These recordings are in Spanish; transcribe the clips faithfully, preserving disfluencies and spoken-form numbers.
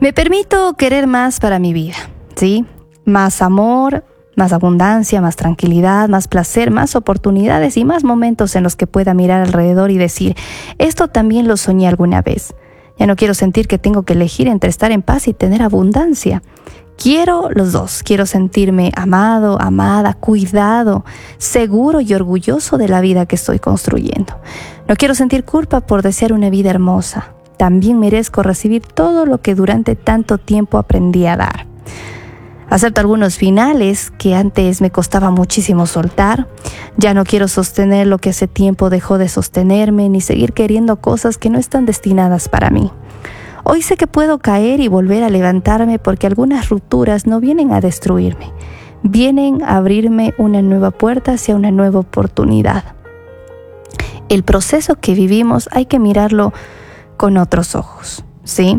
Me permito querer más para mi vida, ¿sí? Más amor, más abundancia, más tranquilidad, más placer, más oportunidades y más momentos en los que pueda mirar alrededor y decir, esto también lo soñé alguna vez. Ya no quiero sentir que tengo que elegir entre estar en paz y tener abundancia. Quiero los dos. Quiero sentirme amado, amada, cuidado, seguro y orgulloso de la vida que estoy construyendo. No quiero sentir culpa por desear una vida hermosa. También merezco recibir todo lo que durante tanto tiempo aprendí a dar. Acepto algunos finales que antes me costaba muchísimo soltar. Ya no quiero sostener lo que hace tiempo dejó de sostenerme, ni seguir queriendo cosas que no están destinadas para mí. Hoy sé que puedo caer y volver a levantarme porque algunas rupturas no vienen a destruirme, vienen a abrirme una nueva puerta hacia una nueva oportunidad. El proceso que vivimos hay que mirarlo con otros ojos, ¿sí?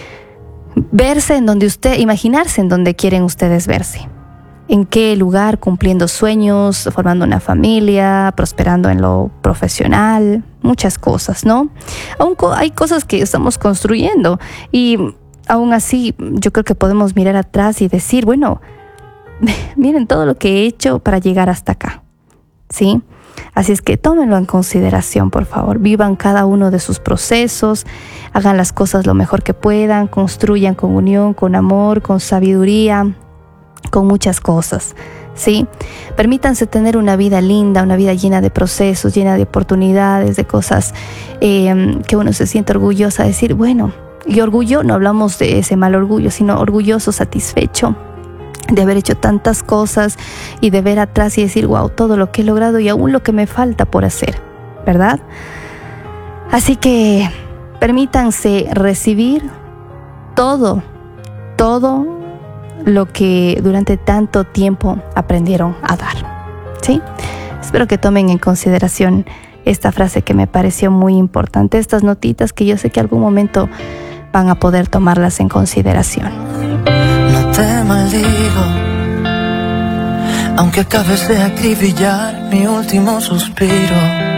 Verse en donde usted, imaginarse en donde quieren ustedes verse. En qué lugar, cumpliendo sueños, formando una familia, prosperando en lo profesional, muchas cosas, ¿no? Aún co- hay cosas que estamos construyendo y aún así yo creo que podemos mirar atrás y decir, bueno, miren todo lo que he hecho para llegar hasta acá, ¿sí? Así es que tómenlo en consideración, por favor. Vivan cada uno de sus procesos, hagan las cosas lo mejor que puedan, construyan con unión, con amor, con sabiduría, con muchas cosas, ¿sí? Permítanse tener una vida linda, una vida llena de procesos, llena de oportunidades, de cosas eh, que uno se siente orgullosa de decir, bueno, y orgullo, no hablamos de ese mal orgullo, sino orgulloso, satisfecho de haber hecho tantas cosas y de ver atrás y decir, wow, todo lo que he logrado y aún lo que me falta por hacer, ¿verdad? Así que permítanse recibir todo, todo lo que durante tanto tiempo aprendieron a dar, ¿sí? Espero que tomen en consideración esta frase que me pareció muy importante, estas notitas que yo sé que algún momento van a poder tomarlas en consideración. No te maldigo, aunque acabes de acribillar mi último suspiro.